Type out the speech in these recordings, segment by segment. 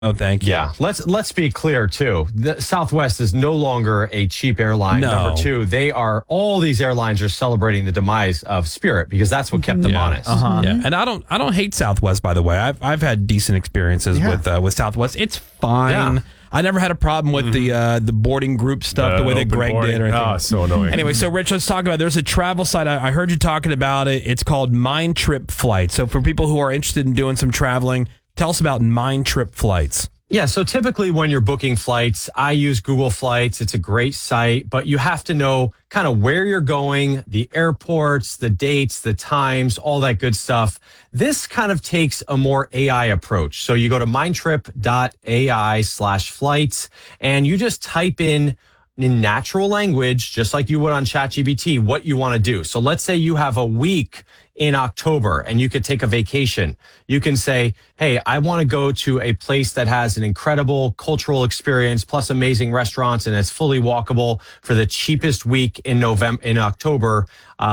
Oh, thank you. Yeah, let's be clear too. Southwest is no longer a cheap airline. No. Number two, all these airlines are celebrating the demise of Spirit because that's what kept them honest. Yeah, and I don't hate Southwest, by the way. I've had decent experiences with Southwest. It's fine. Yeah. I never had a problem with the boarding group stuff, the way that Greg did. Or anything. Oh, so annoying. Anyway, so Rich, let's talk about. There's a travel site. I heard you talking about it. It's called Mind Trip Flight. So for people who are interested in doing some traveling, tell us about Mind Trip Flights. Yeah, so typically when you're booking flights, I use Google Flights. It's a great site, but you have to know kind of where you're going, the airports, the dates, the times, all that good stuff. This kind of takes a more AI approach. So you go to mindtrip.ai/flights and you just type in natural language, just like you would on ChatGPT, what you want to do. So let's say you have a week in October and you could take a vacation. You can say, hey, I want to go to a place that has an incredible cultural experience plus amazing restaurants and it's fully walkable for the cheapest week in October,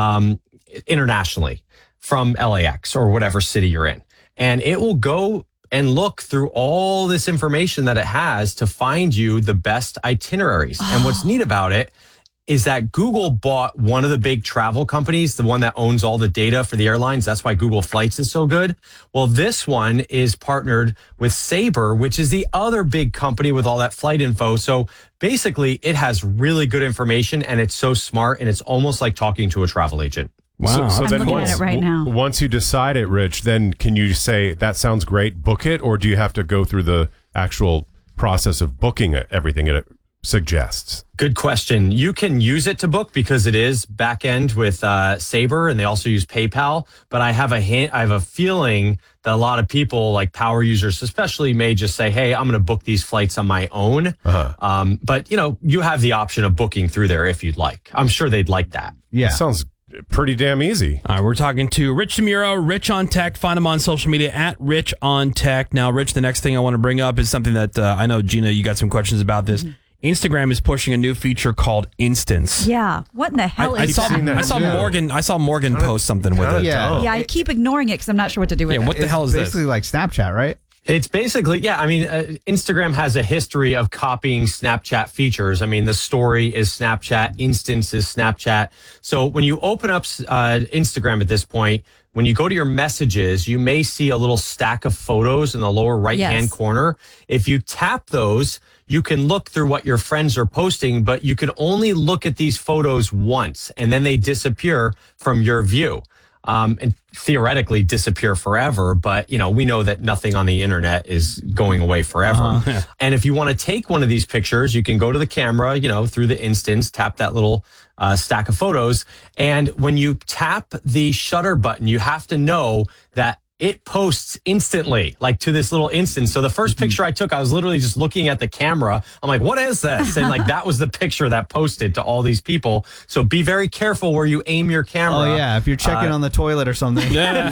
internationally from LAX or whatever city you're in. And it will go and look through all this information that it has to find you the best itineraries. And what's neat about it is that Google bought one of the big travel companies, the one that owns all the data for the airlines. That's why Google Flights is so good. Well, this one is partnered with Sabre, which is the other big company with all that flight info. So basically, it has really good information and it's so smart and it's almost like talking to a travel agent. Wow. So I'm then looking at it right now. Once you decide it, Rich, then can you say, that sounds great, book it? Or do you have to go through the actual process of booking everything it suggests? Good question. You can use it to book because it is back end with Sabre and they also use PayPal. But I have a feeling that a lot of people, like power users especially, may just say, hey, I'm going to book these flights on my own. But, you have the option of booking through there if you'd like. I'm sure they'd like that. Yeah. Sounds pretty damn easy. All right, we're talking to Rich DeMuro, Rich on Tech. Find him on social media at Rich on Tech. Now, Rich, the next thing I want to bring up is something that I know, Gina, you got some questions about this. Instagram is pushing a new feature called Instance. Yeah. What in the hell is that? I saw Morgan post something with it. Yeah. Yeah, I keep ignoring it because I'm not sure what to do with it. What the hell is this? Basically like Snapchat, right? It's basically, Instagram has a history of copying Snapchat features. I mean, the story is Snapchat, Instance is Snapchat. So when you open up Instagram at this point, when you go to your messages, you may see a little stack of photos in the lower right-hand corner. If you tap those, you can look through what your friends are posting, but you can only look at these photos once, and then they disappear from your view. And theoretically disappear forever, but we know that nothing on the internet is going away forever. And if you want to take one of these pictures, you can go to the camera, through the Instance, tap that little stack of photos. And when you tap the shutter button, you have to know that it posts instantly, like to this little instance. So the first picture I took, I was literally just looking at the camera. I'm like, what is this? And that was the picture that posted to all these people. So be very careful where you aim your camera. Oh, yeah. If you're checking on the toilet or something.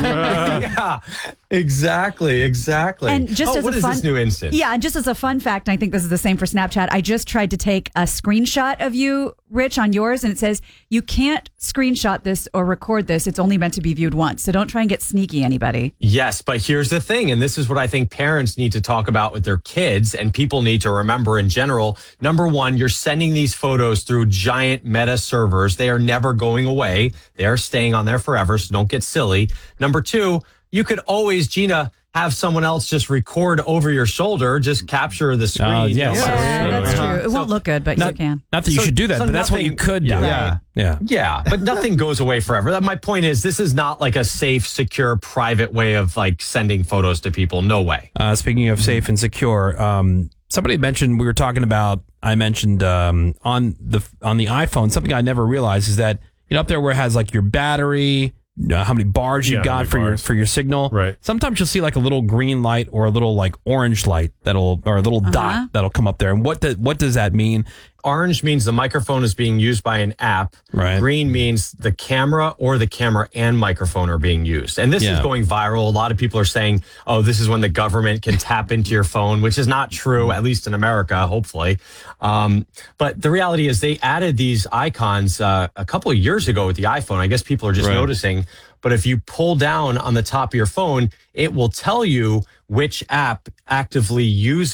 Yeah, exactly. And just what is this new instance? Yeah, and just as a fun fact, I think this is the same for Snapchat. I just tried to take a screenshot of you, Rich, on yours, and it says you can't screenshot this or record this. It's only meant to be viewed once. So don't try and get sneaky, anybody. Yes, but here's the thing, and this is what I think parents need to talk about with their kids and people need to remember in general. Number one, you're sending these photos through giant meta servers. They are never going away. They are staying on there forever, so don't get silly. Number two, you could always, Gina, have someone else just record over your shoulder, just capture the screen. Yes. Yeah, that's true. It won't look good, but you can. Not that you should do that, but that's what you could do. Yeah, but nothing goes away forever. My point is, this is not like a safe, secure, private way of sending photos to people. No way. Speaking of safe and secure, somebody mentioned I mentioned on the iPhone, something I never realized is that up there where it has your battery, how many bars you've got for your signal. Right. Sometimes you'll see a little green light or a little orange light or a little dot that'll come up there. And what does that mean? Orange means the microphone is being used by an app. Right. Green means the camera or the camera and microphone are being used. And this is going viral. A lot of people are saying, oh, this is when the government can tap into your phone, which is not true, at least in America, hopefully. But the reality is they added these icons a couple of years ago with the iPhone. I guess people are just noticing. But if you pull down on the top of your phone, it will tell you which app actively uses